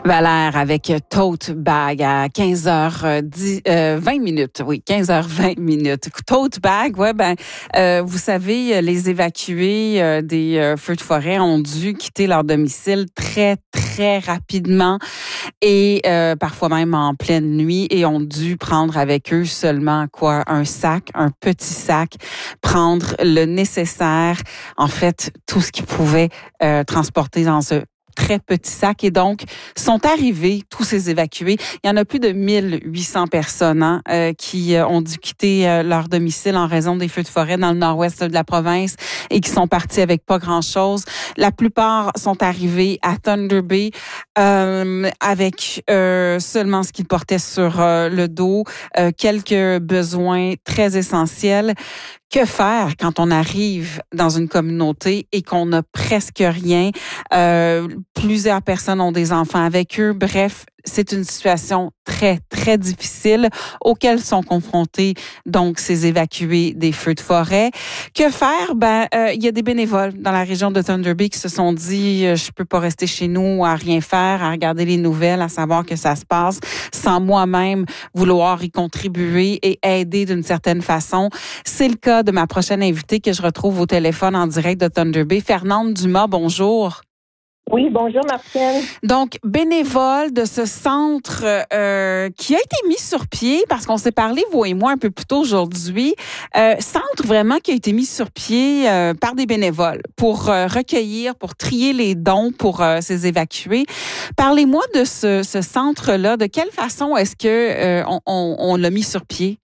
Valère avec Tote Bag à 15h20 minutes. Oui, 15h20 minutes. Tote Bag, ouais, vous savez, les évacués des feux de forêt ont dû quitter leur domicile très, très rapidement et parfois même en pleine nuit et ont dû prendre avec eux seulement un sac, un petit sac, prendre le nécessaire, en fait, tout ce qu'ils pouvaient transporter dans ce très petit sac. Et donc, sont arrivés tous ces évacués. Il y en a plus de 1800 personnes qui ont dû quitter leur domicile en raison des feux de forêt dans le nord-ouest de la province et qui sont partis avec pas grand-chose. La plupart sont arrivés à Thunder Bay avec seulement ce qu'ils portaient sur le dos, quelques besoins très essentiels. Que faire quand on arrive dans une communauté et qu'on n'a presque rien? Plusieurs personnes ont des enfants avec eux. Bref, c'est une situation très, très difficile auxquelles sont confrontés donc ces évacués des feux de forêt. Que faire? Il y a des bénévoles dans la région de Thunder Bay qui se sont dit je peux pas rester chez nous à rien faire, à regarder les nouvelles, à savoir que ça se passe, sans moi-même vouloir y contribuer et aider d'une certaine façon. C'est le cas de ma prochaine invitée que je retrouve au téléphone en direct de Thunder Bay. Fernande Dumas, bonjour. Oui, bonjour Martienne. Donc, bénévole de ce centre qui a été mis sur pied, parce qu'on s'est parlé, vous et moi, un peu plus tôt aujourd'hui, centre vraiment qui a été mis sur pied par des bénévoles pour recueillir, pour trier les dons pour ces évacués. Parlez-moi de ce centre-là. De quelle façon est-ce que on l'a mis sur pied?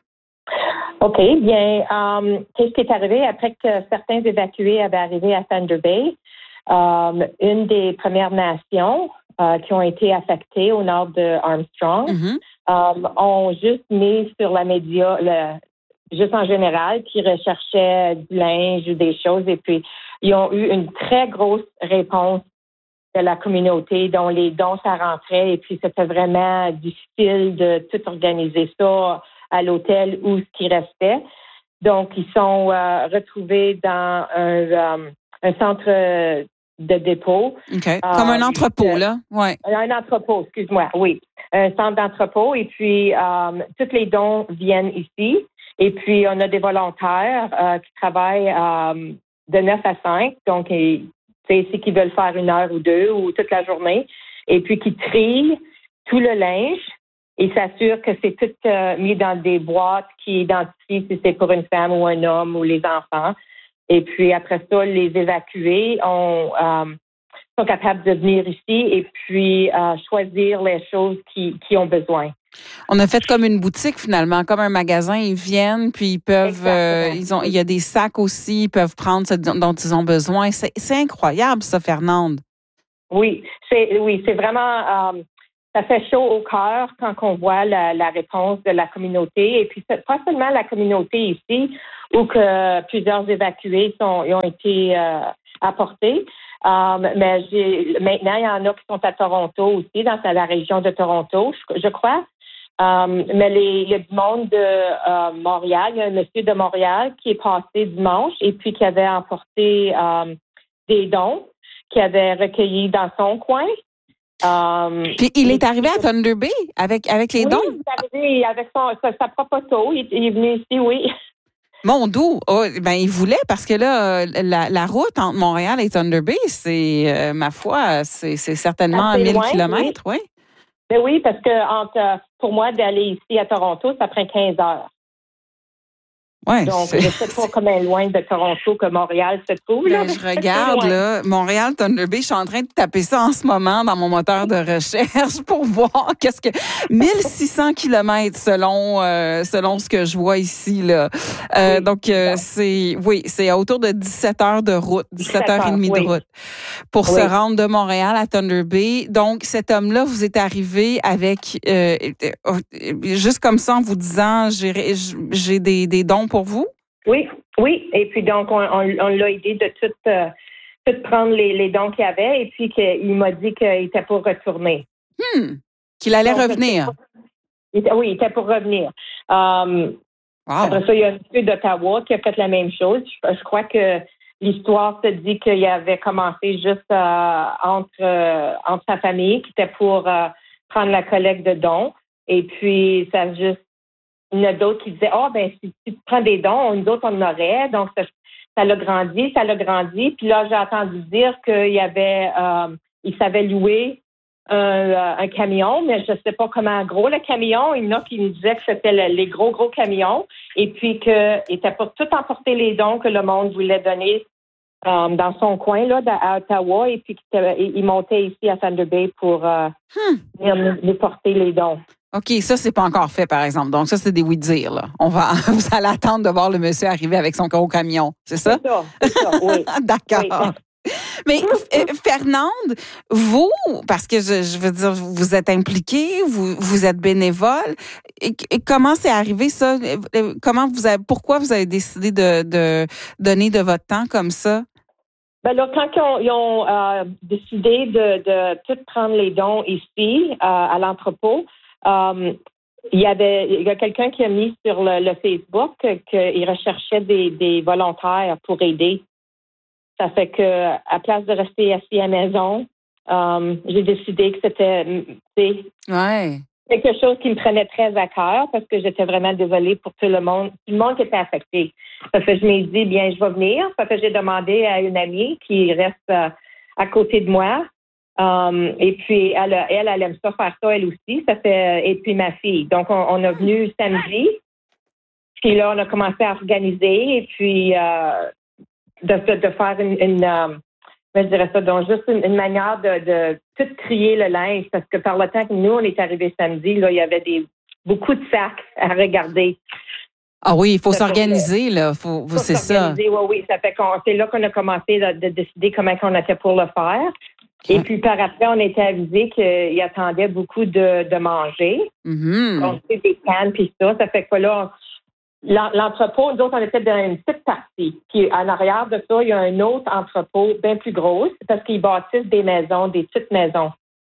OK, bien, qu'est-ce qui est arrivé après que certains évacués avaient arrivé à Thunder Bay? Une des Premières Nations qui ont été affectées au nord de Armstrong ont juste mis sur la média, juste en général, qui recherchaient du linge ou des choses, et puis ils ont eu une très grosse réponse de la communauté dont les dons ça rentrait, et puis c'était vraiment difficile de tout organiser ça à l'hôtel ou ce qui restait. Donc, ils sont retrouvés dans un centre de dépôt. OK. Comme un entrepôt, là? Ouais. Un entrepôt, excuse-moi, oui. Un centre d'entrepôt. Et puis, tous les dons viennent ici. Et puis, on a des volontaires qui travaillent de 9 à 5. Donc, c'est qu'ils veulent faire 1 heure ou 2 ou toute la journée. Et puis, qui trient tout le linge et s'assurent que c'est tout mis dans des boîtes qui identifient si c'est pour une femme ou un homme ou les enfants. Et puis, après ça, les évacués sont capables de venir ici et puis choisir les choses qui ont besoin. On a fait comme une boutique, finalement, comme un magasin. Ils viennent, puis ils peuvent... il y a des sacs aussi, ils peuvent prendre ce dont ils ont besoin. C'est incroyable, ça, Fernande. Oui, c'est vraiment... ça fait chaud au cœur quand on voit la réponse de la communauté. Et puis, pas seulement la communauté ici, où que plusieurs évacués ont été apportés. Mais maintenant, il y en a qui sont à Toronto aussi, dans la région de Toronto, je crois. Mais il y a du monde de Montréal. Il y a un monsieur de Montréal qui est passé dimanche et puis qui avait emporté des dons qu'il avait recueillis dans son coin. Puis il est arrivé à Thunder Bay avec les dons? Oui, il est arrivé avec sa propre auto. Il est venu ici, oui. Mon doux, il voulait parce que là, la route entre Montréal et Thunder Bay, c'est, ma foi, c'est certainement 1000 kilomètres, oui. Mais oui, parce que pour moi, d'aller ici à Toronto, ça prend 15 heures. Ouais, donc, je ne sais pas combien loin de Toronto que Montréal se trouve. Là. Je regarde, là, Montréal, Thunder Bay, je suis en train de taper ça en ce moment dans mon moteur de recherche pour voir qu'est-ce que... 1600 kilomètres selon ce que je vois ici, là. Donc, c'est autour de 17 heures de route, 17 heures et demie de route pour se rendre de Montréal à Thunder Bay. Donc, cet homme-là, vous êtes arrivé avec, juste comme ça, en vous disant, j'ai des dons pour vous? Oui. Et puis donc, on l'a aidé de tout prendre les dons qu'il avait et puis qu'il m'a dit qu'il était pour retourner. Qu'il allait revenir. Il était pour revenir. Après ça, il y a un monsieur d'Ottawa qui a fait la même chose. Je crois que l'histoire se dit qu'il avait commencé juste entre sa famille, qui était pour prendre la collecte de dons. Et puis, ça juste, il y en a d'autres qui disaient, si tu prends des dons, nous autres, on en aurait. Donc, ça l'a grandi. Puis là, j'ai entendu dire qu'il y avait, il savait louer un camion, mais je ne sais pas comment gros le camion. Il y en a qui me disaient que c'était les gros camions et puis qu'il était pour tout emporter les dons que le monde voulait donner dans son coin là, à Ottawa et puis qu'il montait ici à Thunder Bay pour venir nous porter les dons. OK, ça, c'est pas encore fait, par exemple. Donc, ça, c'est des oui-dire, là. Vous allez attendre de voir le monsieur arriver avec son gros camion, c'est ça? C'est ça, oui. D'accord. Oui. Mais Fernande, vous, parce que je veux dire, vous êtes impliquée, vous êtes bénévole. Et comment c'est arrivé ça? Pourquoi vous avez décidé de donner de votre temps comme ça? Ben là, quand ils ont décidé de tout prendre les dons ici à l'entrepôt, il y a quelqu'un qui a mis sur le Facebook qu'il recherchait des volontaires pour aider. Ça fait que, à place de rester assis à la maison, j'ai décidé que c'était quelque chose qui me prenait très à cœur parce que j'étais vraiment désolée pour tout le monde qui était affecté. Ça fait que je m'ai dit, bien, je vais venir. Ça fait que j'ai demandé à une amie qui reste à côté de moi. Et puis, elle aime ça, faire ça, elle aussi. Et puis ma fille. Donc, on est venu samedi. Puis là, on a commencé à organiser et puis de faire je dirais ça, donc juste une manière de tout trier le linge, parce que par le temps que nous, on est arrivés samedi, là, il y avait beaucoup de sacs à regarder. Ah oui, il faut s'organiser, là. C'est ça. Oui. Ça fait c'est là qu'on a commencé de décider comment on était pour le faire. Okay. Et puis par après, on était avisés qu'il attendait beaucoup de manger. Mm-hmm. Donc, c'est des cannes puis ça. Ça fait que là, l'entrepôt, nous autres, on était dans une petite partie. Puis en arrière de ça, il y a un autre entrepôt bien plus gros parce qu'ils bâtissent des maisons, des petites maisons.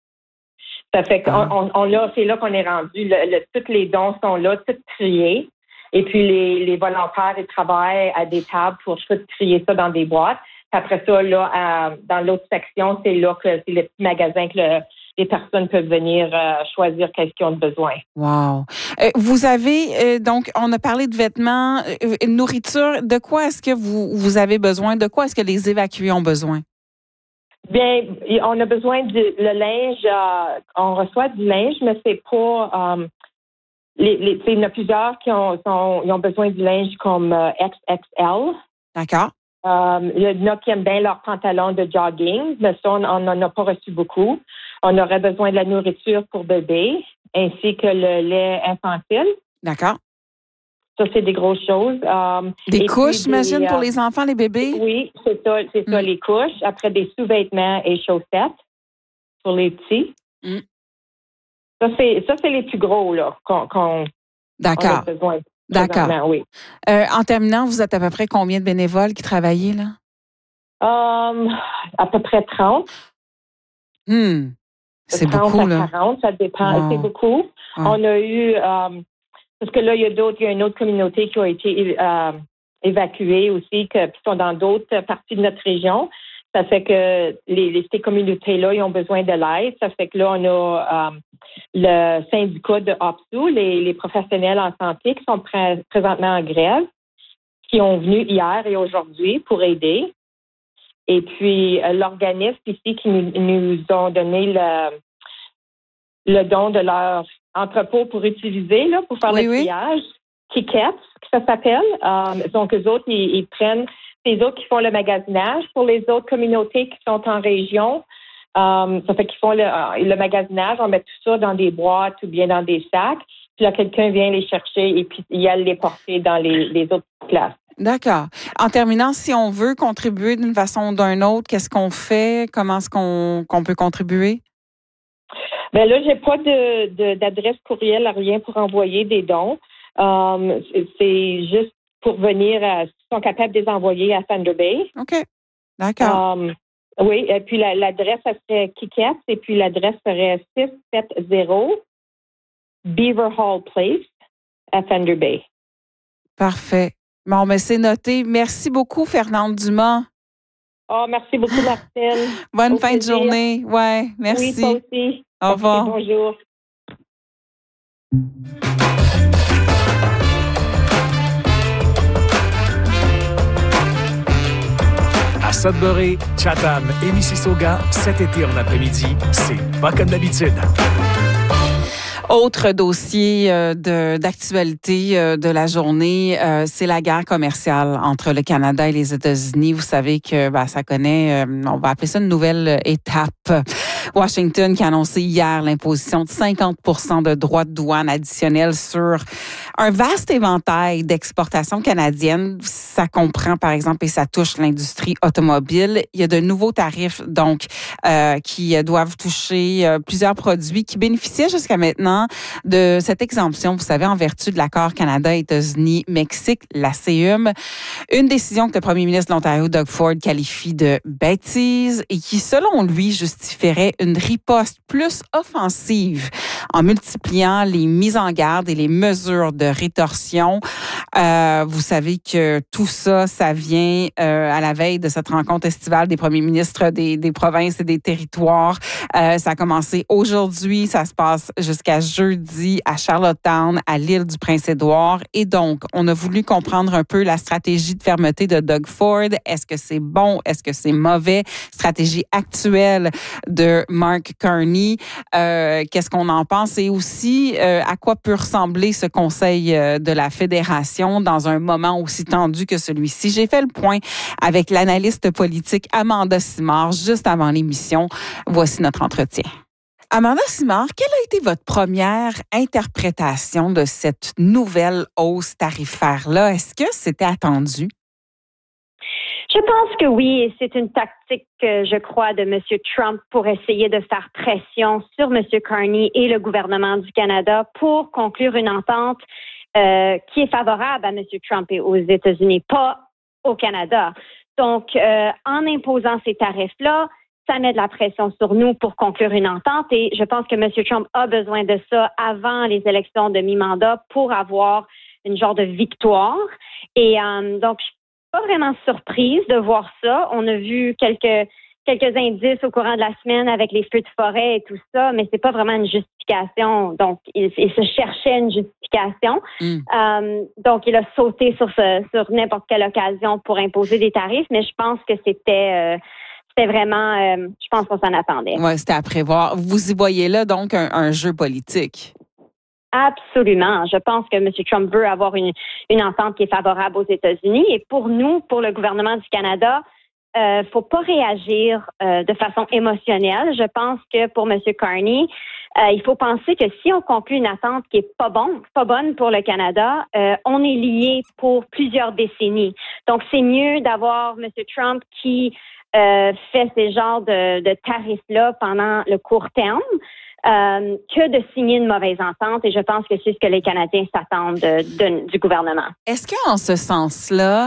Ça fait c'est là qu'on est rendu. Tous les dons sont là, tout triés. Et puis les volontaires, ils travaillent à des tables pour tout trier ça dans des boîtes. Puis après ça, là, dans l'autre section, c'est là que c'est le petit magasin que les personnes peuvent venir choisir qu'est-ce qu'ils ont besoin. Wow. Vous avez, donc, on a parlé de vêtements, nourriture. De quoi est-ce que vous avez besoin? De quoi est-ce que les évacués ont besoin? Bien, on a besoin le linge. On reçoit du linge, mais c'est pas... il y en a plusieurs qui ont besoin du linge comme XXL. D'accord. Il y en a qui aiment bien leurs pantalons de jogging, mais ça, on n'en a pas reçu beaucoup. On aurait besoin de la nourriture pour bébé, ainsi que le lait infantile. D'accord. Ça, c'est des grosses choses. Des couches, j'imagine, pour les enfants, les bébés? Oui, c'est ça, les couches. Après, des sous-vêtements et chaussettes pour les petits. Mm. Ça, c'est les plus gros, là, qu'on D'accord. a besoin. D'accord. Oui. En terminant, vous êtes à peu près combien de bénévoles qui travaillent, là? À peu près 30. C'est 30 beaucoup, à là. 40, ça dépend. Wow. C'est beaucoup. Wow. On a eu... parce que là, il y a une autre communauté qui a été évacuée aussi, qui sont dans d'autres parties de notre région. Ça fait que ces communautés-là, ils ont besoin de l'aide. Ça fait que là, on a le syndicat de OPSU, les professionnels en santé qui sont présentement en grève, qui ont venu hier et aujourd'hui pour aider. Et puis, l'organisme ici qui nous ont donné le don de leur entrepôt pour utiliser, là, pour faire le triage, Kikets, ça s'appelle. Donc, eux autres, ils prennent... C'est eux autres qui font le magasinage pour les autres communautés qui sont en région. Ça fait qu'ils font le magasinage, on met tout ça dans des boîtes ou bien dans des sacs. Puis là, quelqu'un vient les chercher et puis il allait les porter dans les autres classes. D'accord. En terminant, si on veut contribuer d'une façon ou d'une autre, qu'est-ce qu'on fait? Comment est-ce qu'on peut contribuer? Bien là, j'ai pas d'adresse courriel, rien pour envoyer des dons. C'est juste pour venir, s'ils sont capables de les envoyer à Thunder Bay. OK. D'accord. Oui, et puis l'adresse, ça serait Kikets, et puis l'adresse serait 670 Beaver Hall Place à Thunder Bay. Parfait. Bon, mais c'est noté. Merci beaucoup, Fernande Dumas. Oh, merci beaucoup, Martine. Bonne fin de journée. Ouais, merci. Oui, toi aussi. Au revoir. Okay, bonjour. À Sudbury, Chatham et Mississauga, cet été en après-midi, c'est pas comme d'habitude. Autre dossier d'actualité de la journée, c'est la guerre commerciale entre le Canada et les États-Unis. Vous savez que ça connaît, on va appeler ça une nouvelle étape. Washington qui a annoncé hier l'imposition de 50% de droits de douane additionnels sur un vaste éventail d'exportations canadiennes. Ça comprend, par exemple, et ça touche l'industrie automobile. Il y a de nouveaux tarifs, donc, qui doivent toucher plusieurs produits qui bénéficiaient jusqu'à maintenant de cette exemption, vous savez, en vertu de l'accord Canada-États-Unis-Mexique, la CEUM. Une décision que le premier ministre de l'Ontario, Doug Ford, qualifie de bêtise et qui, selon lui, justifierait une riposte plus offensive en multipliant les mises en garde et les mesures de rétorsion. Vous savez que tout ça, ça vient à la veille de cette rencontre estivale des premiers ministres des provinces et des territoires. Ça a commencé aujourd'hui, ça se passe jusqu'à jeudi à Charlottetown, à l'île du Prince-Édouard. Et donc, on a voulu comprendre un peu la stratégie de fermeté de Doug Ford. Est-ce que c'est bon? Est-ce que c'est mauvais? Stratégie actuelle de Mark Carney. Qu'est-ce qu'on en pense? Et aussi, à quoi peut ressembler ce conseil de la Fédération dans un moment aussi tendu que celui-ci? J'ai fait le point avec l'analyste politique Amanda Simard juste avant l'émission. Voici notre entretien. Amanda Simard, quelle a été votre première interprétation de cette nouvelle hausse tarifaire-là? Est-ce que c'était attendu? Je pense que oui, c'est une tactique, je crois, de M. Trump pour essayer de faire pression sur M. Carney et le gouvernement du Canada pour conclure une entente qui est favorable à M. Trump et aux États-Unis, pas au Canada. Donc, en imposant ces tarifs-là, ça met de la pression sur nous pour conclure une entente et je pense que M. Trump a besoin de ça avant les élections de mi-mandat pour avoir une genre de victoire. Et donc, je suis pas vraiment surprise de voir ça. On a vu quelques indices au courant de la semaine avec les feux de forêt et tout ça, mais c'est pas vraiment une justification. Donc, il se cherchait une justification. Donc, il a sauté sur n'importe quelle occasion pour imposer des tarifs, mais je pense que c'était vraiment, je pense qu'on s'en attendait. Oui, c'était à prévoir. Vous y voyez là donc un jeu politique? Absolument. Je pense que M. Trump veut avoir une entente qui est favorable aux États-Unis. Et pour nous, pour le gouvernement du Canada, faut pas réagir de façon émotionnelle. Je pense que pour M. Carney, il faut penser que si on conclut une attente qui est pas bonne pour le Canada, on est lié pour plusieurs décennies. Donc, c'est mieux d'avoir M. Trump qui fait ces genres de tarifs-là pendant le court terme que de signer une mauvaise entente. Et je pense que c'est ce que les Canadiens s'attendent du gouvernement. Est-ce qu'en ce sens-là,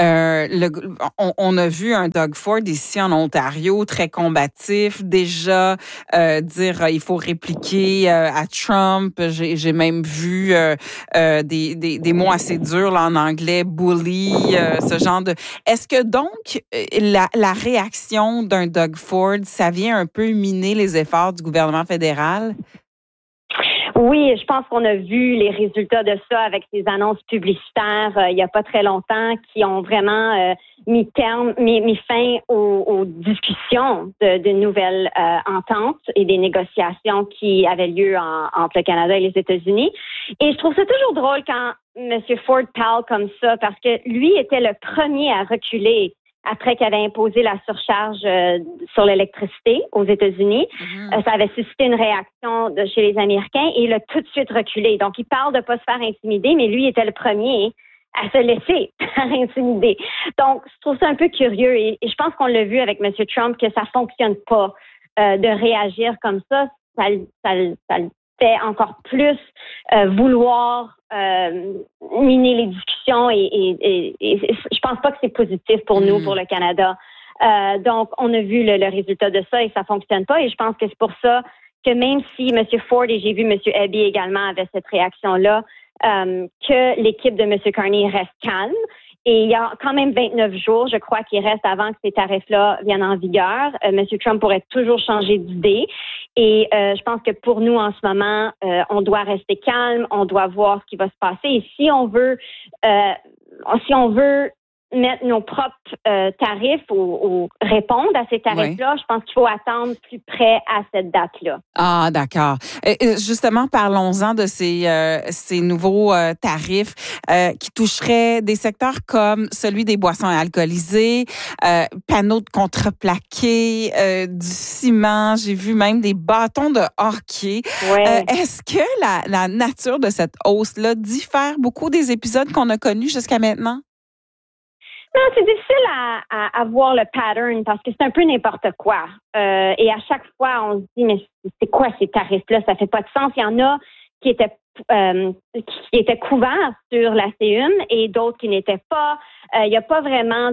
on a vu un Doug Ford ici en Ontario très combatif, déjà dire il faut répliquer à Trump. J'ai même vu des mots assez durs là, en anglais, bully, ce genre de... Est-ce que donc la réaction d'un Doug Ford, ça vient un peu miner les efforts du gouvernement fédéral? Oui, je pense qu'on a vu les résultats de ça avec ces annonces publicitaires il n'y a pas très longtemps qui ont vraiment mis fin aux discussions d'une nouvelle entente et des négociations qui avaient lieu entre le Canada et les États-Unis. Et je trouve ça toujours drôle quand M. Ford parle comme ça parce que lui était le premier à reculer après qu'il avait imposé la surcharge sur l'électricité aux États-Unis. Ça avait suscité une réaction chez les Américains et il a tout de suite reculé. Donc, il parle de ne pas se faire intimider, mais lui était le premier à se laisser faire intimider. Donc, je trouve ça un peu curieux et je pense qu'on l'a vu avec M. Trump que ça ne fonctionne pas de réagir comme ça. Ça le fait encore plus vouloir miner les discussions et je pense pas que c'est positif pour nous, pour le Canada. Donc, on a vu le résultat de ça et ça fonctionne pas et je pense que c'est pour ça que même si M. Ford et j'ai vu M. Abbey également avaient cette réaction-là, que l'équipe de M. Carney reste calme Et il y a quand même 29 jours, je crois, qu'il reste avant que ces tarifs-là viennent en vigueur. M. Trump pourrait toujours changer d'idée. Et je pense que pour nous, en ce moment, on doit rester calme, on doit voir ce qui va se passer. Et si on veut mettre nos propres tarifs ou répondre à ces tarifs-là, je pense qu'il faut attendre plus près à cette date-là. Ah, d'accord. Justement, parlons-en de ces nouveaux tarifs qui toucheraient des secteurs comme celui des boissons alcoolisées, panneaux de contreplaqué, du ciment, j'ai vu même des bâtons de hockey. Ouais. Est-ce que la nature de cette hausse-là diffère beaucoup des épisodes qu'on a connus jusqu'à maintenant? Non, c'est difficile à voir le pattern parce que c'est un peu n'importe quoi. Et à chaque fois, on se dit, mais c'est quoi ces tarifs-là? Ça fait pas de sens. Il y en a qui étaient couverts sur la C1 et d'autres qui n'étaient pas. Il n'y a pas vraiment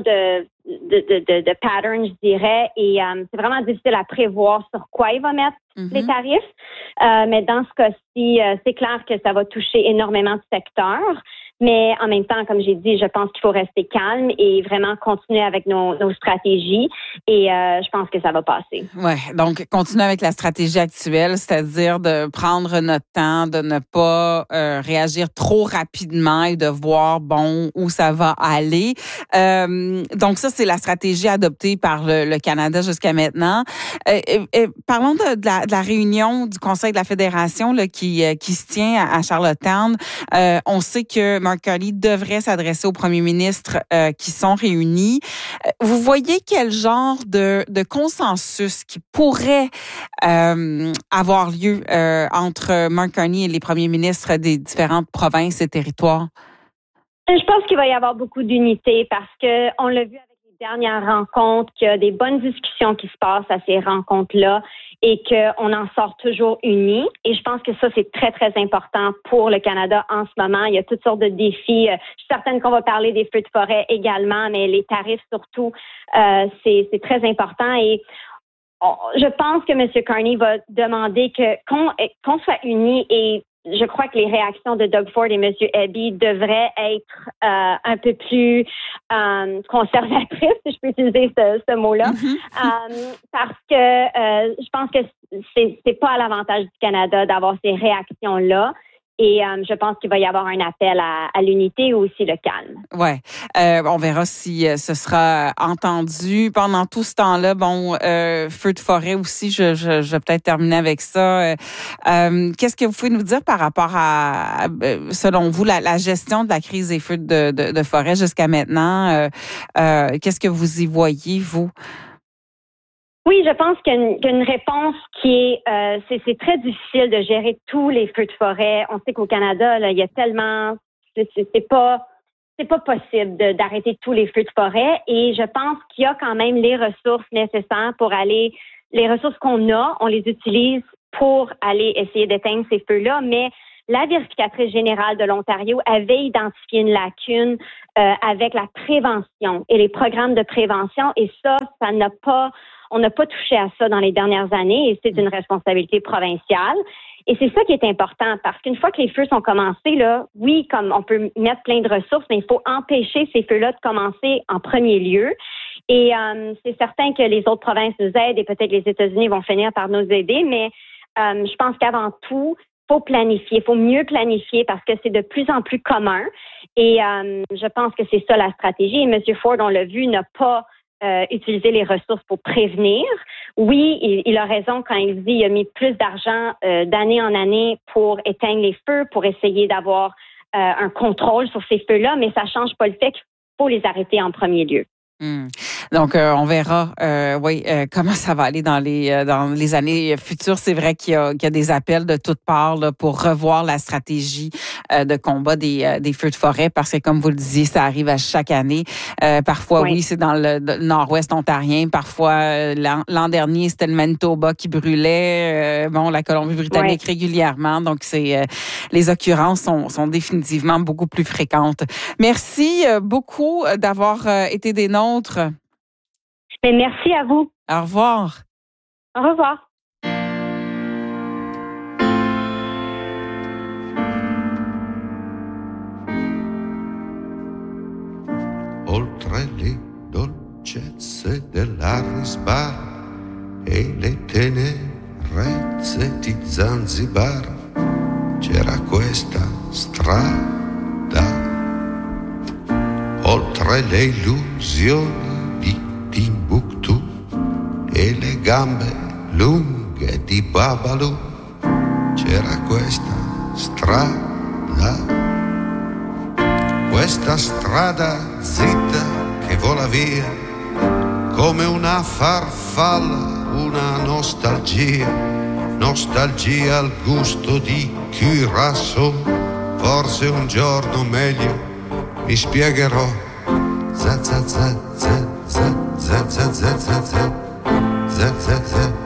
de pattern, je dirais. Et c'est vraiment difficile à prévoir sur quoi il va mettre les tarifs. Mais dans ce cas-ci, c'est clair que ça va toucher énormément de secteurs. Mais en même temps, comme j'ai dit, je pense qu'il faut rester calme et vraiment continuer avec nos stratégies. Et je pense que ça va passer. Ouais, donc continuer avec la stratégie actuelle, c'est-à-dire de prendre notre temps, de ne pas réagir trop rapidement et de voir où ça va aller. Donc ça, c'est la stratégie adoptée par le Canada jusqu'à maintenant. Parlons de la réunion du Conseil de la Fédération là, qui se tient à Charlottetown. On sait que Mark Carney devrait s'adresser aux premiers ministres qui sont réunis. Vous voyez quel genre de consensus qui pourrait avoir lieu entre Mark Carney et les premiers ministres des différentes provinces et territoires? Je pense qu'il va y avoir beaucoup d'unité parce que on l'a vu avec les dernières rencontres, qu'il y a des bonnes discussions qui se passent à ces rencontres-là et qu'on en sort toujours unis. Et je pense que ça, c'est très, très important pour le Canada en ce moment. Il y a toutes sortes de défis. Je suis certaine qu'on va parler des feux de forêt également, mais les tarifs surtout, c'est très important. Et je pense que M. Carney va demander qu'on soit unis et je crois que les réactions de Doug Ford et M. Eby devraient être un peu plus conservatrices, si je peux utiliser ce mot-là, parce que je pense que c'est pas à l'avantage du Canada d'avoir ces réactions-là. Et je pense qu'il va y avoir un appel à l'unité ou aussi le calme. Ouais, on verra si ce sera entendu pendant tout ce temps-là. Feu de forêt aussi. Je vais peut-être terminer avec ça. Qu'est-ce que vous pouvez nous dire par rapport à selon vous, la gestion de la crise des feux de forêt jusqu'à maintenant? Qu'est-ce que vous y voyez, vous? Oui, je pense qu'il y a une réponse qui est, c'est très difficile de gérer tous les feux de forêt. On sait qu'au Canada, là, il y a tellement, c'est pas possible d'arrêter tous les feux de forêt. Et je pense qu'il y a quand même les ressources nécessaires les ressources qu'on a, on les utilise pour aller essayer d'éteindre ces feux-là. Mais la vérificatrice générale de l'Ontario avait identifié une lacune avec la prévention et les programmes de prévention. Et on n'a pas touché à ça dans les dernières années et c'est une responsabilité provinciale. Et c'est ça qui est important parce qu'une fois que les feux sont commencés, là, oui, comme on peut mettre plein de ressources, mais il faut empêcher ces feux-là de commencer en premier lieu. Et c'est certain que les autres provinces nous aident et peut-être les États-Unis vont finir par nous aider, mais je pense qu'avant tout, faut planifier, faut mieux planifier parce que c'est de plus en plus commun. Et je pense que c'est ça la stratégie. Et M. Ford, on l'a vu, n'a pas utiliser les ressources pour prévenir. Oui, il a raison quand il dit qu'il a mis plus d'argent d'année en année pour éteindre les feux, pour essayer d'avoir un contrôle sur ces feux-là, mais ça ne change pas le fait qu'il faut les arrêter en premier lieu. Donc, on verra, comment ça va aller dans les années futures. C'est vrai qu'il y a des appels de toutes parts là, pour revoir la stratégie de combat des feux de forêt, parce que, comme vous le disiez, ça arrive à chaque année. Parfois, oui, c'est dans le nord-ouest ontarien. Parfois, l'an dernier, c'était le Manitoba qui brûlait. La Colombie-Britannique régulièrement. Donc, les occurrences sont définitivement beaucoup plus fréquentes. Merci beaucoup d'avoir été des nôtres. Mais merci à vous. Au revoir. Au revoir. dell'Arisbar e le tenerezze di Zanzibar. C'era questa strada, oltre le illusioni di Timbuktu e le gambe lunghe di Babalu. C'era questa strada zitta che vola via come una farfalla, una nostalgia al gusto di Curaçao. Forse un giorno meglio mi spiegherò. Za za za za za za za za za za za za.